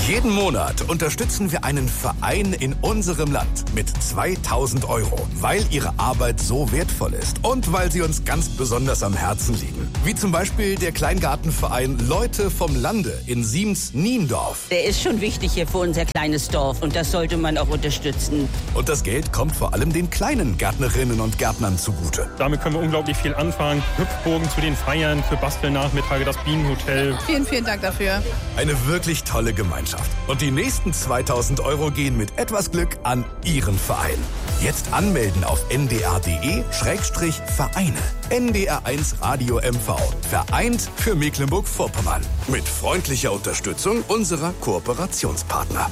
Jeden Monat unterstützen wir einen Verein in unserem Land mit 2.000 €, weil ihre Arbeit so wertvoll ist und weil sie uns ganz besonders am Herzen liegen. Wie zum Beispiel der Kleingartenverein Leute vom Lande in Siems-Niendorf. Der ist schon wichtig hier für unser kleines Dorf und das sollte man auch unterstützen. Und das Geld kommt vor allem den kleinen Gärtnerinnen und Gärtnern zugute. Damit können wir unglaublich viel anfangen. Hüpfburgen zu den Feiern, für Bastelnachmittage, das Bienenhotel. Vielen, vielen Dank dafür. Eine wirklich tolle Gemeinschaft. Und die nächsten 2.000 € gehen mit etwas Glück an Ihren Verein. Jetzt anmelden auf ndr.de/Vereine. NDR1 Radio MV. Vereint für Mecklenburg-Vorpommern. Mit freundlicher Unterstützung unserer Kooperationspartner.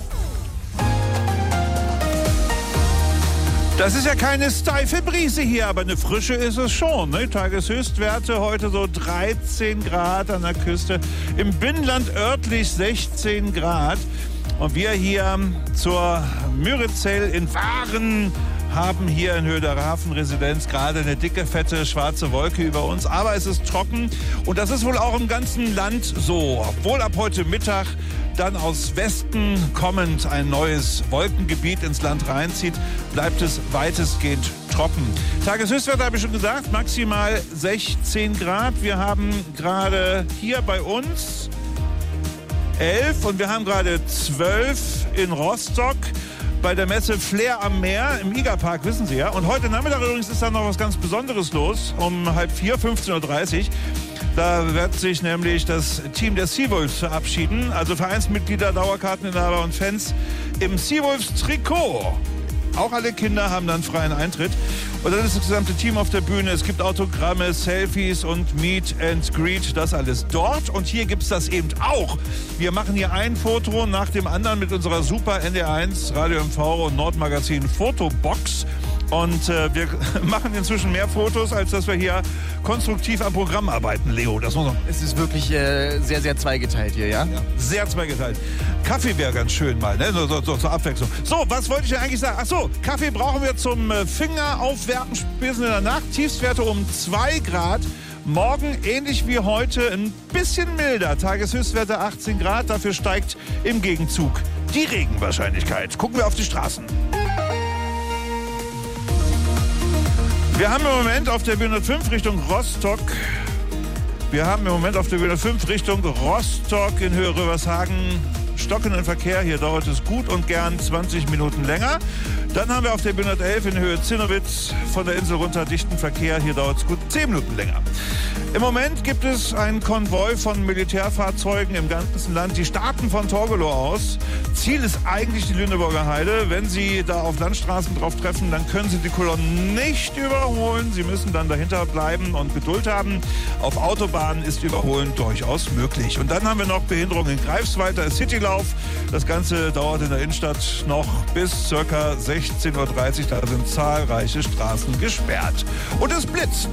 Das ist ja keine steife Brise hier, aber eine frische ist es schon. Ne? Tageshöchstwerte heute so 13 Grad an der Küste. Im Binnenland örtlich 16 Grad. Und wir hier zur Müritzell in Waren haben hier in Höhe der Hafenresidenz gerade eine dicke, fette, schwarze Wolke über uns. Aber es ist trocken und das ist wohl auch im ganzen Land so. Obwohl ab heute Mittag dann aus Westen kommend ein neues Wolkengebiet ins Land reinzieht, bleibt es weitestgehend trocken. Tageshöchstwert habe ich schon gesagt, maximal 16 Grad. Wir haben gerade hier bei uns 11 und wir haben gerade 12 in Rostock bei der Messe Flair am Meer im Igerpark, wissen Sie ja. Und heute Nachmittag übrigens ist da noch was ganz Besonderes los, um 3:30, 15:30 Uhr. Da wird sich nämlich das Team der Seawolves verabschieden, also Vereinsmitglieder, Dauerkarteninhaber und Fans im Seawolves-Trikot. Auch alle Kinder haben dann freien Eintritt. Und dann ist das gesamte Team auf der Bühne. Es gibt Autogramme, Selfies und Meet and Greet. Das alles dort. Und hier gibt es das eben auch. Wir machen hier ein Foto nach dem anderen mit unserer super NDR1 Radio MV und Nordmagazin Fotobox. Und wir machen inzwischen mehr Fotos, als dass wir hier konstruktiv am Programm arbeiten, Leo. Das muss man. Es ist wirklich sehr, sehr zweigeteilt hier, ja? Ja, sehr zweigeteilt. Kaffee wäre ganz schön mal, ne? So zur Abwechslung. So, was wollte ich denn eigentlich sagen? Ach so, Kaffee brauchen wir zum Fingeraufwerten spätestens in der Nacht. Tiefstwerte um 2 Grad. Morgen ähnlich wie heute, ein bisschen milder. Tageshöchstwerte 18 Grad. Dafür steigt im Gegenzug die Regenwahrscheinlichkeit. Gucken wir auf die Straßen. Wir haben im Moment auf der B105 Richtung Rostock. In Höhe Rövershagen stockenden Verkehr. Hier dauert es gut und gern 20 Minuten länger. Dann haben wir auf der B111 in Höhe Zinnowitz von der Insel runter dichten Verkehr. Hier dauert es gut 10 Minuten länger. Im Moment gibt es einen Konvoi von Militärfahrzeugen im ganzen Land. Die starten von Torgelow aus. Ziel ist eigentlich die Lüneburger Heide. Wenn Sie da auf Landstraßen drauf treffen, dann können Sie die Kolonnen nicht überholen. Sie müssen dann dahinter bleiben und Geduld haben. Auf Autobahnen ist Überholen durchaus möglich. Und dann haben wir noch Behinderung in Greifswald. Da ist Citylauf. Das Ganze dauert in der Innenstadt noch bis ca. 16:30 Uhr. Da sind zahlreiche Straßen gesperrt. Und es blitzt.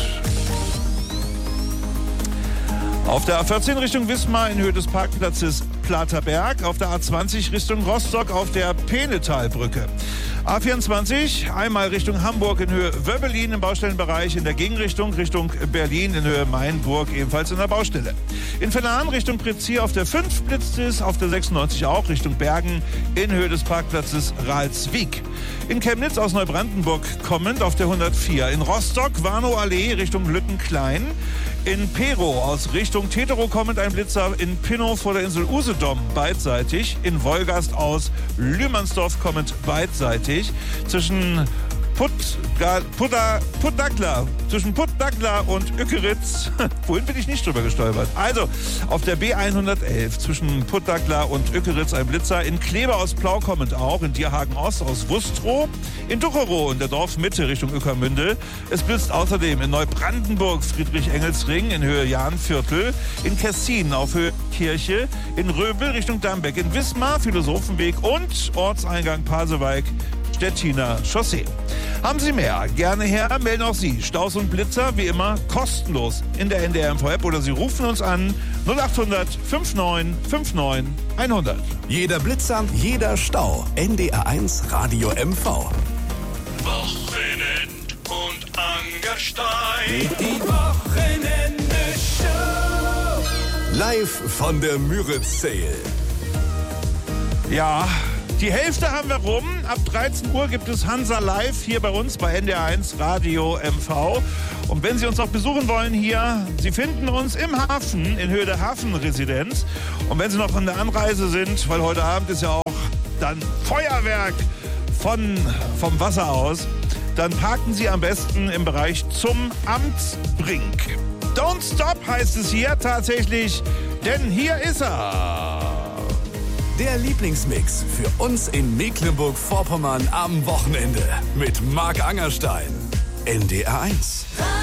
Auf der A14 Richtung Wismar in Höhe des Parkplatzes Platerberg. Auf der A20 Richtung Rostock auf der Penetalbrücke. A24 einmal Richtung Hamburg in Höhe Wöbbelin im Baustellenbereich. In der Gegenrichtung Richtung Berlin in Höhe Mainburg ebenfalls in der Baustelle. In Vennahn Richtung Prizier auf der 5 blitzt es. Auf der 96 auch Richtung Bergen in Höhe des Parkplatzes Ralswiek. In Chemnitz aus Neubrandenburg kommend auf der 104. In Rostock Warnow Allee Richtung Lüttenklein. In Pero aus Richtung Tetero kommend ein Blitzer. In Pinnow vor der Insel Usedom beidseitig. In Wolgast aus Lühmannsdorf kommend beidseitig. Zwischen zwischen Puttdagla und Ückeritz. Wohin bin ich nicht drüber gestolpert? Also, auf der B111 zwischen Puttdagla und Ückeritz ein Blitzer. In Kleber aus Plau kommend auch. In Dierhagen Ost aus Wustrow. In Ducherow in der Dorfmitte Richtung Ueckermünde. Es blitzt außerdem in Neubrandenburg Friedrich-Engels-Ring in Höhe Jahnviertel. In Kessin auf Höhe Kirche. In Röbel Richtung Dambeck. In Wismar Philosophenweg und Ortseingang Pasewalk Stettiner Chaussee. Haben Sie mehr? Gerne her, melden auch Sie. Staus und Blitzer, wie immer, kostenlos in der NDR-MV-App oder Sie rufen uns an 0800 59 59 100. Jeder Blitzer, jeder Stau. NDR1 Radio MV. Wochenend und Angerstein. Die Wochenende-Show. Live von der Müritzell. Ja, die Hälfte haben wir rum. Ab 13 Uhr gibt es Hansa Live hier bei uns bei NDR1 Radio MV. Und wenn Sie uns auch besuchen wollen hier, Sie finden uns im Hafen, in Höhe der Hafenresidenz. Und wenn Sie noch von der Anreise sind, weil heute Abend ist ja auch dann Feuerwerk vom Wasser aus, dann parken Sie am besten im Bereich zum Amtsbrink. Don't stop heißt es hier tatsächlich, denn hier ist er. Der Lieblingsmix für uns in Mecklenburg-Vorpommern am Wochenende mit Marc Angerstein. NDR1.